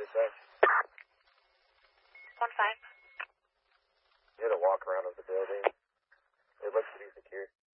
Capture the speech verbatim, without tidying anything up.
your say? One five. You had a walk around of the building. It looks to be secure.